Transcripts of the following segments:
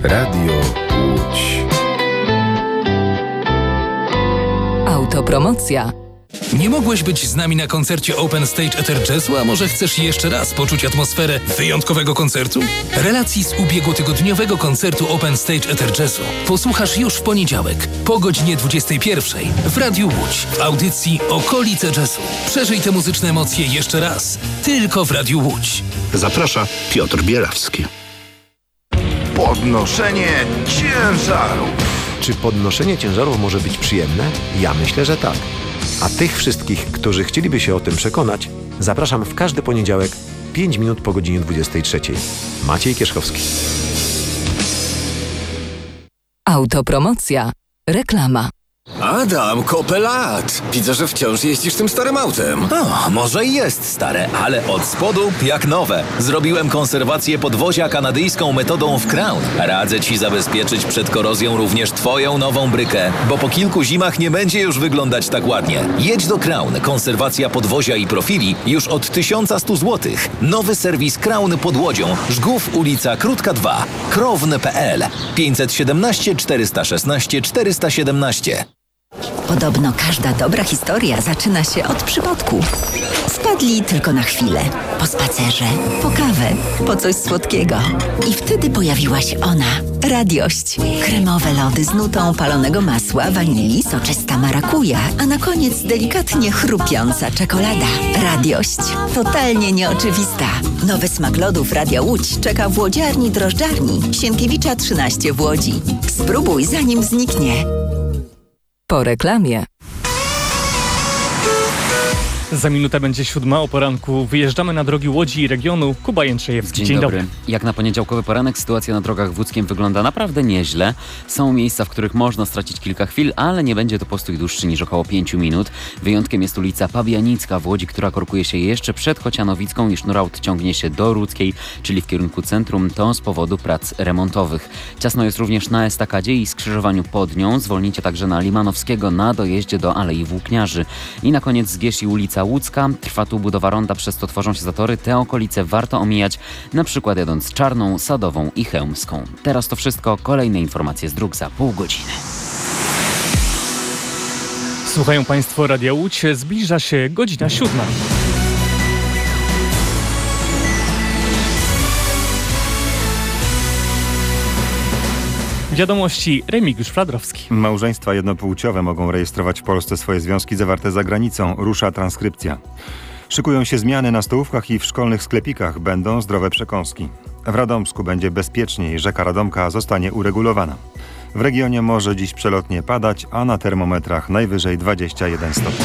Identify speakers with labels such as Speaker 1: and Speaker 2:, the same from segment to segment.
Speaker 1: Radio Łódź.
Speaker 2: Autopromocja.
Speaker 3: Nie mogłeś być z nami na koncercie Open Stage Ether Jazzu, a może chcesz jeszcze raz poczuć atmosferę wyjątkowego koncertu? Relacji z ubiegłotygodniowego koncertu Open Stage Ether Jazzu posłuchasz już w poniedziałek po godzinie 21 w Radiu Łódź w audycji Okolice Jazzu. Przeżyj te muzyczne emocje jeszcze raz, tylko w Radiu Łódź.
Speaker 4: Zaprasza Piotr Bielawski.
Speaker 5: Podnoszenie ciężarów.
Speaker 6: Czy podnoszenie ciężarów może być przyjemne? Ja myślę, że tak. A tych wszystkich, którzy chcieliby się o tym przekonać, zapraszam w każdy poniedziałek 5 minut po godzinie 23. Maciej Kierzchowski.
Speaker 2: Autopromocja. Reklama.
Speaker 7: Adam, kopę lat. Widzę, że wciąż jeździsz tym starym autem.
Speaker 8: O, może i jest stare, ale od spodu jak nowe. Zrobiłem konserwację podwozia kanadyjską metodą w Crown. Radzę Ci zabezpieczyć przed korozją również Twoją nową brykę, bo po kilku zimach nie będzie już wyglądać tak ładnie. Jedź do Crown. Konserwacja podwozia i profili już od 1100 zł. Nowy serwis Crown pod Łodzią. Żgów, ulica Krótka 2. Krowny.pl 517 416 417.
Speaker 9: Podobno każda dobra historia zaczyna się od przypadku. Wpadli tylko na chwilę. Po spacerze, po kawę, po coś słodkiego. I wtedy pojawiła się ona. Radiość. Kremowe lody z nutą palonego masła, wanilii, soczysta marakuja, a na koniec delikatnie chrupiąca czekolada. Radiość. Totalnie nieoczywista. Nowy smak lodów Radia Łódź czeka w łodziarni drożdżarni Sienkiewicza 13 w Łodzi. Spróbuj zanim zniknie.
Speaker 2: Po reklamie.
Speaker 10: Za minutę będzie 7 o poranku. Wyjeżdżamy na drogi Łodzi i regionu. Kuba Jędrzejewski.
Speaker 11: Dzień dobry. Jak na poniedziałkowy poranek sytuacja na drogach w Łódzkiem wygląda naprawdę nieźle. Są miejsca, w których można stracić kilka chwil, ale nie będzie to postój dłuższy niż około 5 minut. Wyjątkiem jest ulica Pabianicka w Łodzi, która korkuje się jeszcze przed Chocianowicką i sznuraut ciągnie się do Rudzkiej, czyli w kierunku centrum, to z powodu prac remontowych. Ciasno jest również na Estakadzie i skrzyżowaniu pod nią. Zwolnijcie także na Limanowskiego na dojeździe do Alei Włókniarzy. I na koniec Zgierz i ulica Łódzka. Trwa tu budowa ronda, przez to tworzą się zatory. Te okolice warto omijać, na przykład jadąc Czarną, Sadową i Chełmską. Teraz to wszystko. Kolejne informacje z dróg za pół godziny.
Speaker 10: Słuchają Państwo Radia Łódź. Zbliża się godzina 7. Wiadomości Remigiusz Fladrowski.
Speaker 12: Małżeństwa jednopłciowe mogą rejestrować w Polsce swoje związki zawarte za granicą. Rusza transkrypcja. Szykują się zmiany na stołówkach i w szkolnych sklepikach. Będą zdrowe przekąski. W Radomsku będzie bezpieczniej. Rzeka Radomka zostanie uregulowana. W regionie może dziś przelotnie padać, a na termometrach najwyżej 21 stopni.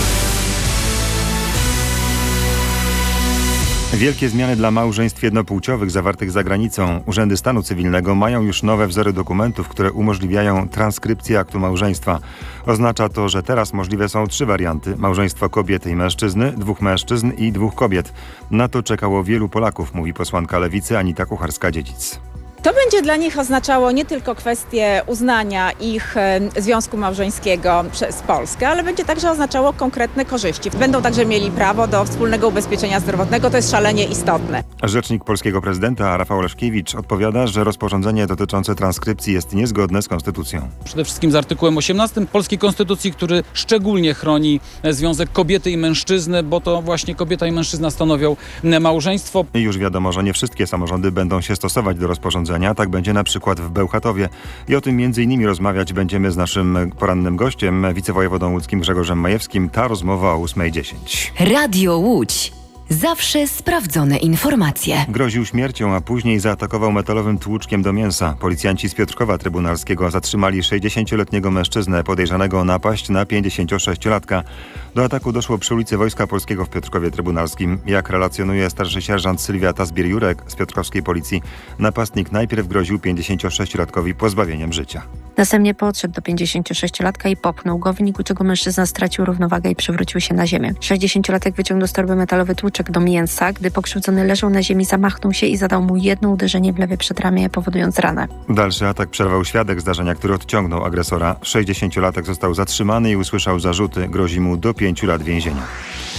Speaker 12: Wielkie zmiany dla małżeństw jednopłciowych zawartych za granicą. Urzędy stanu cywilnego mają już nowe wzory dokumentów, które umożliwiają transkrypcję aktu małżeństwa. Oznacza to, że teraz możliwe są 3 warianty. Małżeństwo kobiety i mężczyzny, 2 mężczyzn i 2 kobiet. Na to czekało wielu Polaków, mówi posłanka Lewicy Anita Kucharska-Dziedzic.
Speaker 13: To będzie dla nich oznaczało nie tylko kwestię uznania ich związku małżeńskiego przez Polskę, ale będzie także oznaczało konkretne korzyści. Będą także mieli prawo do wspólnego ubezpieczenia zdrowotnego, to jest szalenie istotne.
Speaker 12: Rzecznik polskiego prezydenta Rafał Leszkiewicz odpowiada, że rozporządzenie dotyczące transkrypcji jest niezgodne z konstytucją.
Speaker 14: Przede wszystkim z artykułem 18 polskiej konstytucji, który szczególnie chroni związek kobiety i mężczyzny, bo to właśnie kobieta i mężczyzna stanowią małżeństwo.
Speaker 12: I już wiadomo, że nie wszystkie samorządy będą się stosować do rozporządzenia. Tak będzie na przykład w Bełchatowie. I o tym m.in. rozmawiać będziemy z naszym porannym gościem, wicewojewodą łódzkim Grzegorzem Majewskim. Ta rozmowa o 8:10.
Speaker 2: Radio Łódź. Zawsze sprawdzone informacje.
Speaker 12: Groził śmiercią, a później zaatakował metalowym tłuczkiem do mięsa. Policjanci z Piotrkowa Trybunalskiego zatrzymali 60-letniego mężczyznę podejrzanego o napaść na 56-latka. Do ataku doszło przy ulicy Wojska Polskiego w Piotrkowie Trybunalskim. Jak relacjonuje starszy sierżant Sylwia Tasbier-Jurek z piotrkowskiej policji, napastnik najpierw groził 56-latkowi pozbawieniem życia.
Speaker 15: Następnie podszedł do 56-latka i popchnął go, w wyniku czego mężczyzna stracił równowagę i przewrócił się na ziemię. 60-latek wyciągnął z torby metalowy tłuczek do mięsa. Gdy pokrzywdzony leżał na ziemi, zamachnął się i zadał mu jedno uderzenie w lewe przedramię, powodując ranę.
Speaker 12: Dalszy atak przerwał świadek zdarzenia, który odciągnął agresora. 60-latek został zatrzymany i usłyszał zarzuty. Grozi mu do 5 lat więzienia.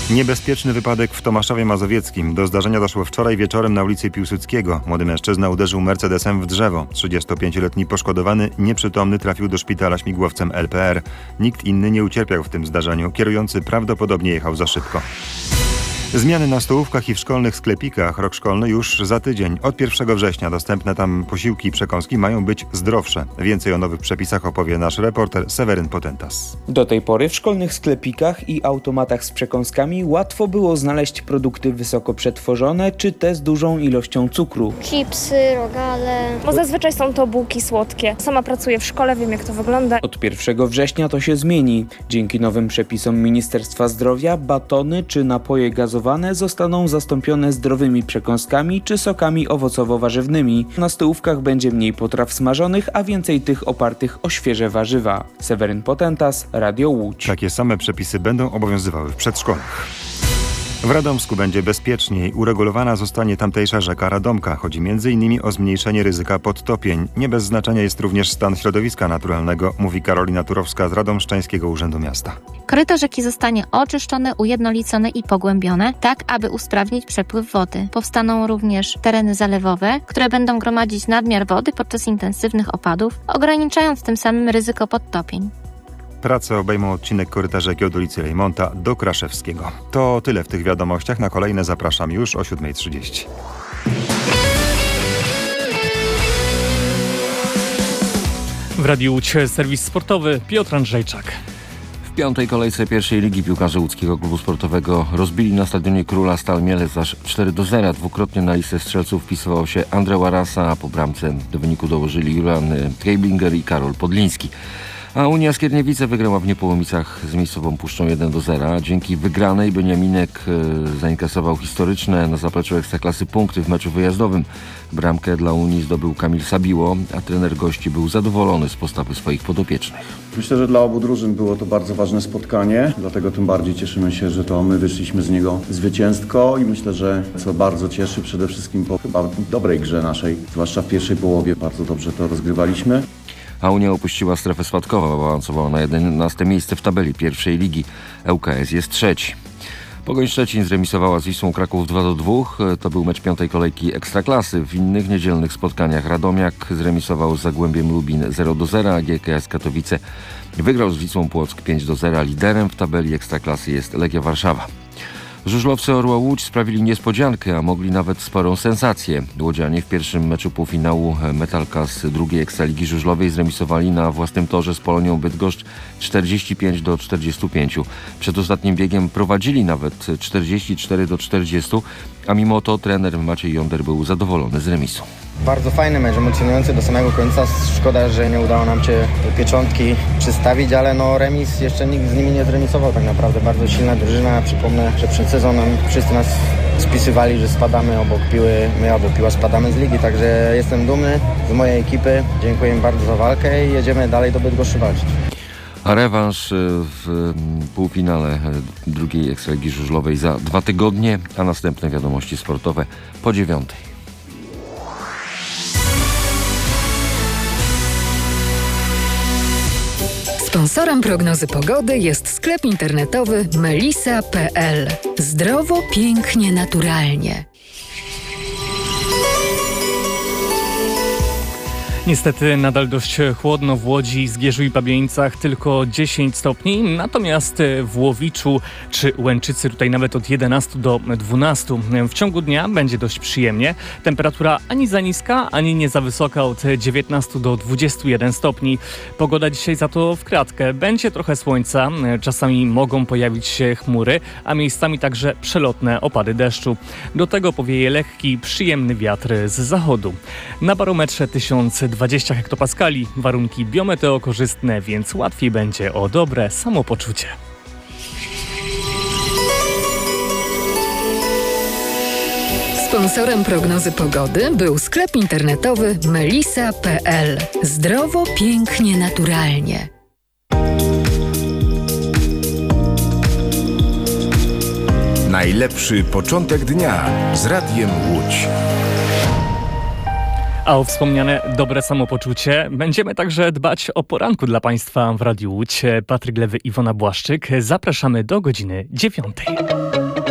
Speaker 12: Niebezpieczny wypadek w Tomaszowie Mazowieckim. Do zdarzenia doszło wczoraj wieczorem na ulicy Piłsudskiego. Młody mężczyzna uderzył Mercedesem w drzewo. 35-letni poszkodowany, nieprzytomny, trafił do szpitala śmigłowcem LPR. Nikt inny nie ucierpiał w tym zdarzeniu. Kierujący prawdopodobnie jechał za szybko. Zmiany na stołówkach i w szkolnych sklepikach. Rok szkolny już za tydzień. Od 1 września dostępne tam posiłki i przekąski mają być zdrowsze. Więcej o nowych przepisach opowie nasz reporter Seweryn Potentas.
Speaker 16: Do tej pory w szkolnych sklepikach i automatach z przekąskami łatwo było znaleźć produkty wysoko przetworzone czy te z dużą ilością cukru.
Speaker 17: Chipsy, rogale. Zazwyczaj są to bułki słodkie. Sama pracuję w szkole, wiem jak to wygląda.
Speaker 16: Od 1 września to się zmieni. Dzięki nowym przepisom Ministerstwa Zdrowia batony czy napoje gazowane zostaną zastąpione zdrowymi przekąskami czy sokami owocowo-warzywnymi. Na stołówkach będzie mniej potraw smażonych, a więcej tych opartych o świeże warzywa. Seweryn Potentas, Radio Łódź.
Speaker 12: Takie same przepisy będą obowiązywały w przedszkolach. W Radomsku będzie bezpieczniej. Uregulowana zostanie tamtejsza rzeka Radomka. Chodzi m.in. o zmniejszenie ryzyka podtopień. Nie bez znaczenia jest również stan środowiska naturalnego, mówi Karolina Turowska z Radomszczańskiego Urzędu Miasta.
Speaker 18: Koryto rzeki zostanie oczyszczone, ujednolicone i pogłębione, tak aby usprawnić przepływ wody. Powstaną również tereny zalewowe, które będą gromadzić nadmiar wody podczas intensywnych opadów, ograniczając tym samym ryzyko podtopień.
Speaker 12: Prace obejmą odcinek koryta rzeki od ulicy Rejmonta do Kraszewskiego. To tyle w tych wiadomościach. Na kolejne zapraszam już o 7:30.
Speaker 10: W Radiu Łódź serwis sportowy Piotr Andrzejczak.
Speaker 1: W piątej kolejce pierwszej ligi piłkarze łódzkiego klubu sportowego rozbili na stadionie Króla Stal Mielec aż 4-0. Dwukrotnie na listę strzelców wpisywał się Andrzej Łarasa, a po bramce do wyniku dołożyli Julian Treiblinger i Karol Podliński. A Unia Skierniewice wygrała w Niepołomicach z miejscową Puszczą 1-0. Dzięki wygranej Beniaminek zainkasował historyczne na zapleczu Ekstraklasy punkty w meczu wyjazdowym. Bramkę dla Unii zdobył Kamil Sabiło, a trener gości był zadowolony z postawy swoich podopiecznych.
Speaker 19: Myślę, że dla obu drużyn było to bardzo ważne spotkanie, dlatego tym bardziej cieszymy się, że to my wyszliśmy z niego zwycięsko i myślę, że co bardzo cieszy przede wszystkim po chyba dobrej grze naszej, zwłaszcza w pierwszej połowie bardzo dobrze to rozgrywaliśmy.
Speaker 1: A Unia opuściła strefę spadkową, awansowała na 11 miejsce w tabeli pierwszej ligi. ŁKS jest trzeci. Pogoń Szczecin zremisowała z Wisłą Kraków 2-2. To był mecz piątej kolejki Ekstraklasy. W innych niedzielnych spotkaniach Radomiak zremisował z Zagłębiem Lubin 0-0, a GKS Katowice wygrał z Wisłą Płock 5-0. Liderem w tabeli Ekstraklasy jest Legia Warszawa. Żużlowcy Orła Łódź sprawili niespodziankę, a mogli nawet sporą sensację. Łodzianie w pierwszym meczu półfinału Metalka z drugiej Ekstraligi Żużlowej zremisowali na własnym torze z Polonią Bydgoszcz 45-45. Przed ostatnim biegiem prowadzili nawet 44-40, a mimo to trener Maciej Jonder był zadowolony z remisu.
Speaker 20: Bardzo fajny mecz, emocjonujący do samego końca. Szkoda, że nie udało nam się pieczątki przystawić, ale remis jeszcze nikt z nimi nie zremisował tak naprawdę. Bardzo silna drużyna. Przypomnę, że przed sezonem wszyscy nas spisywali, że spadamy obok Piły, my obok Piła spadamy z ligi, także jestem dumny z mojej ekipy. Dziękuję im bardzo za walkę i jedziemy dalej do Bydgoszczy walczyć.
Speaker 1: A rewanż w półfinale drugiej Ekstraligi Żużlowej za 2 tygodnie, a następne wiadomości sportowe po 9:00.
Speaker 2: Sponsorem prognozy pogody jest sklep internetowy melisa.pl. Zdrowo, pięknie, naturalnie.
Speaker 10: Niestety nadal dość chłodno w Łodzi, Zgierzu i Pabienicach tylko 10 stopni, natomiast w Łowiczu czy Łęczycy tutaj nawet od 11 do 12. W ciągu dnia będzie dość przyjemnie. Temperatura ani za niska, ani nie za wysoka od 19 do 21 stopni. Pogoda dzisiaj za to w kratkę. Będzie trochę słońca, czasami mogą pojawić się chmury, a miejscami także przelotne opady deszczu. Do tego powieje lekki, przyjemny wiatr z zachodu. Na barometrze 1020 hektopaskali, warunki biometeokorzystne, więc łatwiej będzie o dobre samopoczucie.
Speaker 2: Sponsorem prognozy pogody był sklep internetowy melisa.pl. Zdrowo, pięknie, naturalnie.
Speaker 5: Najlepszy początek dnia z Radiem Łódź.
Speaker 10: A o wspomniane dobre samopoczucie będziemy także dbać o poranku dla Państwa w Radiu Łódź. Patryk Lewy, Iwona Błaszczyk. Zapraszamy do godziny 9:00.